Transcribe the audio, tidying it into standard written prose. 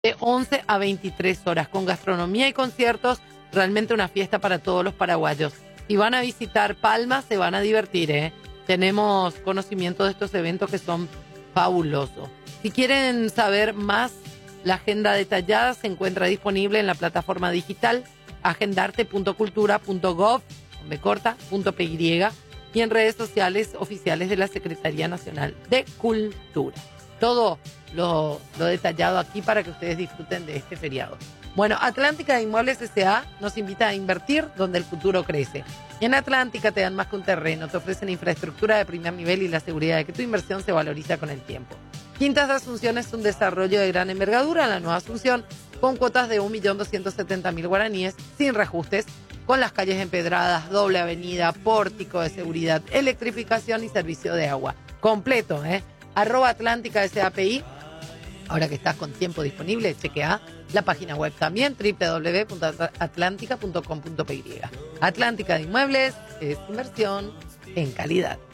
de 11 a 23 horas, con gastronomía y conciertos, realmente una fiesta para todos los paraguayos. Si van a visitar Palma, se van a divertir, ¿eh? Tenemos conocimiento de estos eventos que son fabulosos. Si quieren saber más, la agenda detallada se encuentra disponible en la plataforma digital agendarte.cultura.gov.py y en redes sociales oficiales de la Secretaría Nacional de Cultura. Todo lo detallado aquí para que ustedes disfruten de este feriado. Bueno, Atlántica de Inmuebles S.A. nos invita a invertir donde el futuro crece. En Atlántica te dan más que un terreno, te ofrecen infraestructura de primer nivel y la seguridad de que tu inversión se valoriza con el tiempo. Quintas de Asunción es un desarrollo de gran envergadura en la Nueva Asunción, con cuotas de 1.270.000 guaraníes, sin reajustes, con las calles empedradas, doble avenida, pórtico de seguridad, electrificación y servicio de agua. Completo, ¿eh? @Atlántica SAPI. Ahora que estás con tiempo disponible, chequea la página web también, www.atlantica.com.py. Atlántica de Inmuebles es inversión en calidad.